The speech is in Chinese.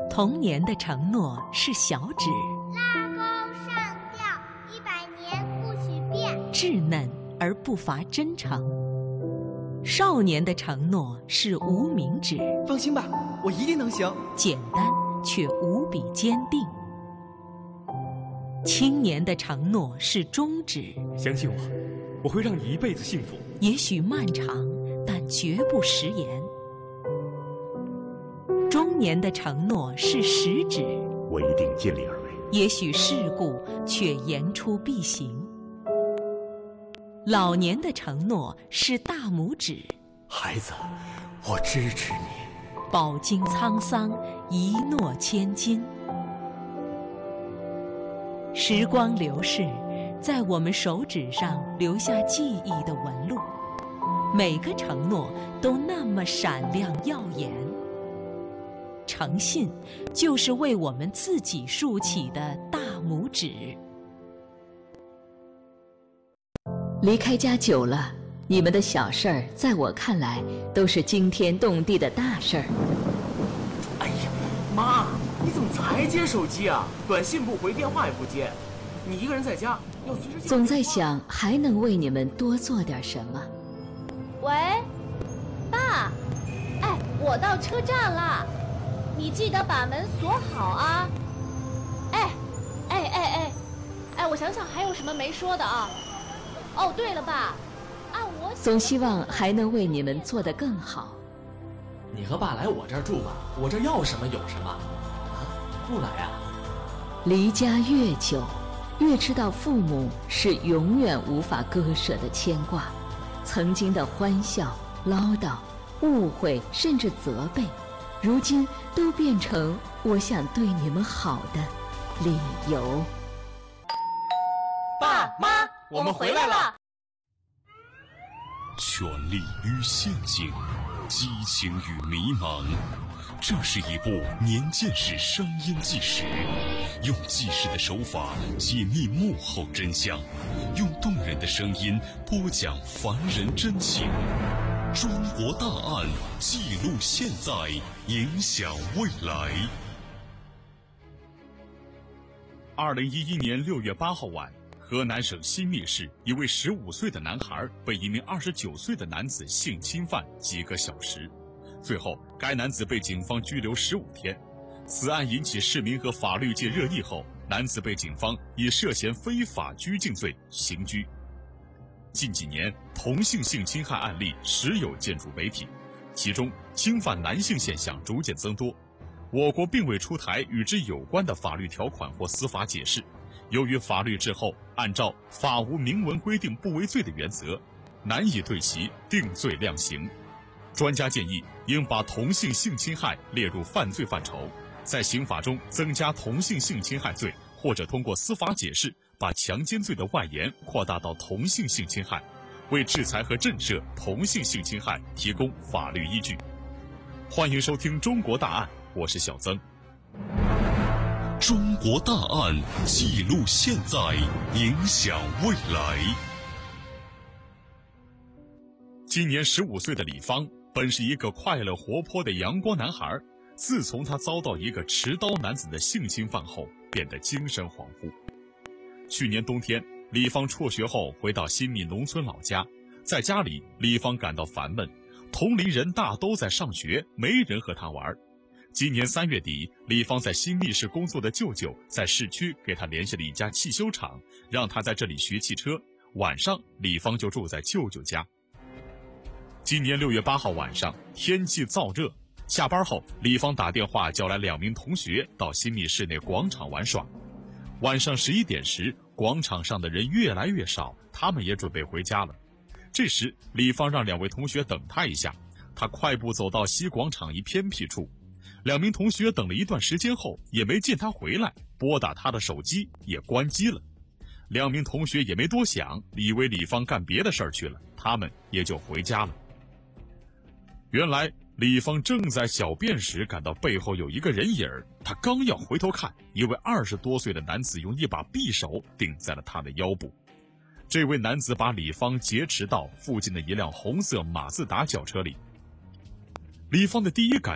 童年的承诺是小指， 拉钩上吊，100年不许变。 稚嫩而不乏真诚。少年的承诺是无名指， 放心吧，我一定能行。 简单却无比坚定。青年的承诺是中指， 相信我，我会让你一辈子幸福。 也许漫长，但绝不食言。中年的承诺是食指， 我一定尽力而为。 也许世故，却言出必行。老年的承诺是大拇指， 孩子，我支持你。 饱经沧桑，一诺千金。时光流逝，在我们手指上留下记忆的纹路，每个承诺都那么闪亮耀眼。诚信就是为我们自己竖起的大拇指。 离开家久了，你们的小事儿在我看来都是惊天动地的大事儿。 哎呀，妈，你怎么才接手机啊？短信不回，电话也不接，你一个人在家要随时。 总在想还能为你们多做点什么。 喂，爸，哎，我到车站了，你记得把门锁好啊。哎，我想想还有什么没说的啊？哦，对了，爸， 总希望还能为你们做得更好。 你和爸来我这儿住吧，我这要什么有什么。啊，不来啊？ 离家越久，越知道父母是永远无法割舍的牵挂。曾经的欢笑、唠叨、误会，甚至责备，如今都变成我想对你们好的理由。 爸妈，我们回来了。 权力与陷阱，激情与迷茫，这是一部年鉴识声音纪实，用纪实的手法解密幕后真相，用动人的声音播讲凡人真情。中国大案，记录现在，影响未来。 2011年6月8号晚，河南省新密市一位15岁的男孩被一名29岁的男子性侵犯几个小时，最后该男子被警方拘留15天。此案引起市民和法律界热议后，男子被警方以涉嫌非法拘禁罪刑拘。近几年，同性性侵害案例时有见诸媒体，其中侵犯男性现象逐渐增多。我国并未出台与之有关的法律条款或司法解释。由于法律滞后，按照法无明文规定不为罪的原则，难以对其定罪量刑。专家建议应把同性性侵害列入犯罪范畴，在刑法中增加同性性侵害罪，或者通过司法解释把强奸罪的外延扩大到同性性侵害，为制裁和震慑同性性侵害提供法律依据。欢迎收听《中国大案》，我是小曾。 中国大案，记录现在，影响未来。 今年15岁的李芳本是一个快乐活泼的阳光男孩，自从他遭到一个持刀男子的性侵犯后，变得精神恍惚。去年冬天，李芳辍学后回到新密农村老家，在家里，李芳感到烦闷，同龄人大都在上学，没人和他玩。今年3月底，李芳在新密市工作的舅舅在市区给他联系了一家汽修厂，让他在这里学汽车。晚上，李芳就住在舅舅家。今年6月8号晚上，天气燥热，下班后，李芳打电话叫来2名同学到新密市内广场玩耍。晚上11点时，广场上的人越来越少，他们也准备回家了。这时，李芳让2位同学等他一下，他快步走到西广场一偏僻处。2名同学等了一段时间后，也没见他回来，拨打他的手机也关机了。2名同学也没多想，以为李芳干别的事儿去了，他们也就回家了。原来李芳正在小便时感到背后有一个人影儿，他刚要回头看，一位20多岁的男子用一把匕首顶在了他的腰部。这位男子把李芳劫持到附近的一辆红色马自达轿车里。李芳的第一感